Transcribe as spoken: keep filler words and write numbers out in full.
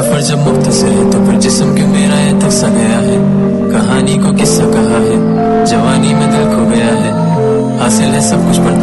सफर जब मुफ्त से है तो फिर जिस्म क्यों मेरा ये थक सा गया है। कहानी को किस्सा कहा है, जवानी में दिल खो गया है। हासिल है सब कुछ पर